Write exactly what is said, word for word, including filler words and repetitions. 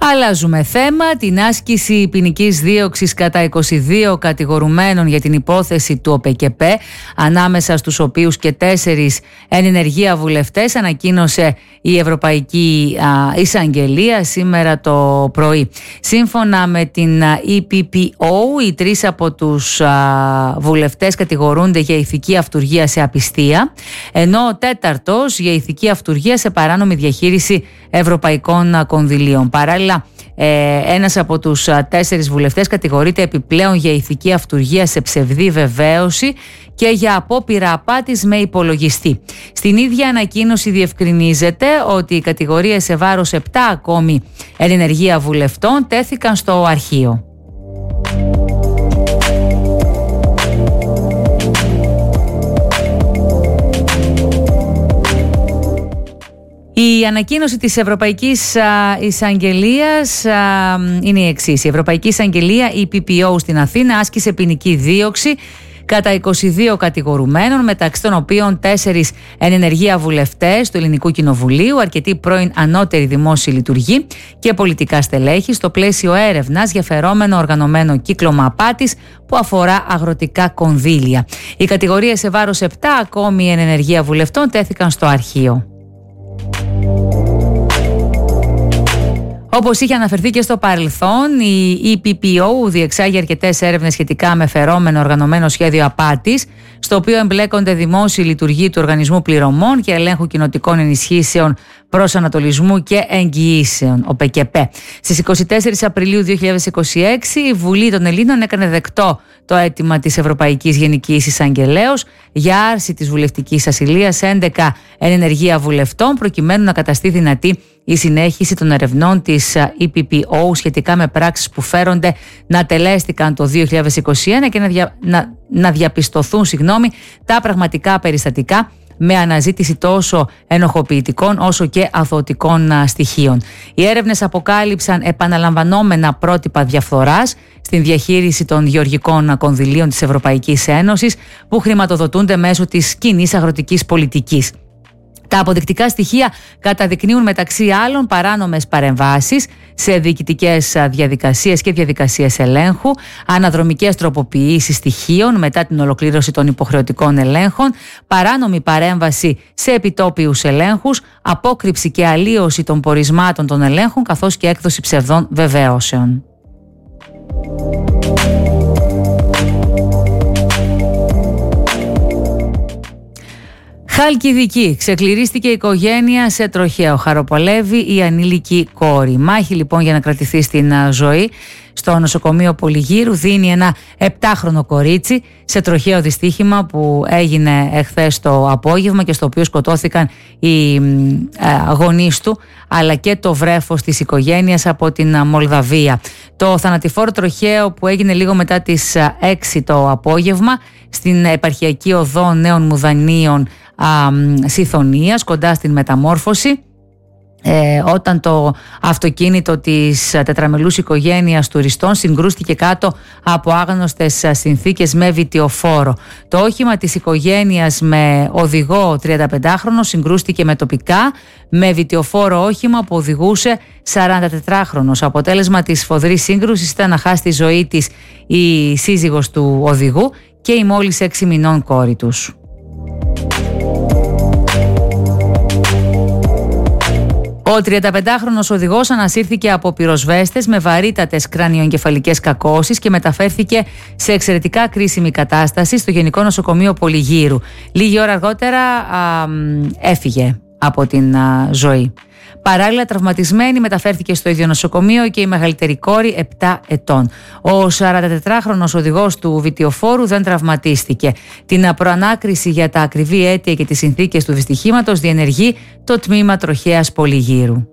Αλλάζουμε θέμα. Την άσκηση ποινικής δίωξης κατά είκοσι δύο κατηγορουμένων για την υπόθεση του ΟΠΕΚΕΠΕ, ανάμεσα στους οποίους και τέσσερις εν ενεργεία βουλευτές, ανακοίνωσε η Ευρωπαϊκή α, Εισαγγελία σήμερα το πρωί. Σύμφωνα με την ι πι πι ο, οι τρεις από τους α, βουλευτές κατηγορούνται για ηθική αυτουργία σε απιστία, ενώ ο τέταρτος για ηθική αυτουργία σε παράνομη διαχείριση ευρωπαϊκών κονδυλίων. Παράλληλα, ε, ένας από τους τέσσερις βουλευτές κατηγορείται επιπλέον για ηθική αυτουργία σε ψευδή βεβαίωση και για απόπειρα απάτης με υπολογιστή. Στην ίδια ανακοίνωση διευκρινίζεται ότι οι κατηγορίες σε βάρος επτά ακόμη εν ενεργεία βουλευτών τέθηκαν στο αρχείο. Η ανακοίνωση της Ευρωπαϊκής Εισαγγελίας είναι η εξής. Η Ευρωπαϊκή Εισαγγελία, η ι πι πι ο στην Αθήνα, άσκησε ποινική δίωξη κατά είκοσι δύο κατηγορουμένων, μεταξύ των οποίων τέσσερις εν ενεργεία βουλευτές του Ελληνικού Κοινοβουλίου, αρκετοί πρώην ανώτεροι δημόσιοι λειτουργοί και πολιτικά στελέχη, στο πλαίσιο έρευνας για φερόμενο οργανωμένο κύκλωμα απάτης που αφορά αγροτικά κονδύλια. Οι κατηγορίες σε βάρος επτά ακόμη εν ενεργεία βουλευτών τέθηκαν στο αρχείο. Όπως είχε αναφερθεί και στο παρελθόν, η ι πι πι ο διεξάγει αρκετές έρευνες σχετικά με φερόμενο οργανωμένο σχέδιο απάτης, στο οποίο εμπλέκονται δημόσιοι λειτουργοί του Οργανισμού Πληρωμών και Ελέγχου Κοινοτικών Ενισχύσεων Προσανατολισμού και Εγγυήσεων, ΟΠΕΚΕΠΕ. Στις είκοσι τέσσερις Απριλίου δύο χιλιάδες είκοσι έξι, η Βουλή των Ελλήνων έκανε δεκτό το αίτημα της Ευρωπαϊκής Γενικής Εισαγγελέως για άρση της βουλευτικής ασυλίας έντεκα εν ενεργεία βουλευτών, προκειμένου να καταστεί δυνατή η συνέχιση των ερευνών της ι πι πι ο σχετικά με πράξεις που φέρονται να τελέστηκαν το δύο χιλιάδες είκοσι ένα και να, δια, να, να διαπιστωθούν συγγνώμη, τα πραγματικά περιστατικά, με αναζήτηση τόσο ενοχοποιητικών όσο και αθωωτικών στοιχείων. Οι έρευνες αποκάλυψαν επαναλαμβανόμενα πρότυπα διαφθοράς στην διαχείριση των γεωργικών κονδυλίων της Ευρωπαϊκής Ένωσης, που χρηματοδοτούνται μέσω της κοινής αγροτικής πολιτικής. Τα αποδεικτικά στοιχεία καταδεικνύουν μεταξύ άλλων παράνομες παρεμβάσεις σε διοικητικές διαδικασίες και διαδικασίες ελέγχου, αναδρομικές τροποποιήσεις στοιχείων μετά την ολοκλήρωση των υποχρεωτικών ελέγχων, παράνομη παρέμβαση σε επιτόπιους ελέγχους, απόκρυψη και αλλίωση των πορισμάτων των ελέγχων, καθώς και έκδοση ψευδών βεβαίωσεων. Χαλκιδική. Ξεκληρίστηκε η οικογένεια σε τροχαίο. Χαροπαλεύει η ανήλικη κόρη. Μάχη λοιπόν για να κρατηθεί στην ζωή. Στο νοσοκομείο Πολυγύρου δίνει ένα επτάχρονο κορίτσι σε τροχαίο δυστύχημα που έγινε εχθές το απόγευμα και στο οποίο σκοτώθηκαν οι γονείς του, αλλά και το βρέφος της οικογένειας από την Μολδαβία. Το θανατηφόρο τροχαίο που έγινε λίγο μετά τις έξι το απόγευμα στην επαρχιακή οδό Νέων Μουδανίων Συθωνίας, κοντά στην Μεταμόρφωση, Ε, όταν το αυτοκίνητο της τετραμελούς οικογένειας τουριστών συγκρούστηκε κάτω από άγνωστες συνθήκες με βιτιοφόρο. Το όχημα της οικογένειας με οδηγό τριανταπεντάχρονο συγκρούστηκε με τοπικά με βιτιοφόρο όχημα που οδηγούσε σαραντατετράχρονος. Αποτέλεσμα της σφοδρής σύγκρουσης ήταν να χάσει τη ζωή της η σύζυγος του οδηγού και η μόλις έξι μηνών κόρη τους. Ο τριανταπεντάχρονος οδηγός ανασύρθηκε από πυροσβέστες με βαρύτατες κρανιοεγκεφαλικές κακώσεις και μεταφέρθηκε σε εξαιρετικά κρίσιμη κατάσταση στο Γενικό Νοσοκομείο Πολυγύρου. Λίγη ώρα αργότερα α, έφυγε από την α, ζωή. Παράλληλα, τραυματισμένη μεταφέρθηκε στο ίδιο νοσοκομείο και η μεγαλύτερη κόρη επτά ετών. Ο σαραντατετράχρονος οδηγός του βιτιοφόρου δεν τραυματίστηκε. Την προανάκριση για τα ακριβή αίτια και τις συνθήκες του δυστυχήματος διενεργεί το τμήμα τροχέας Πολυγύρου.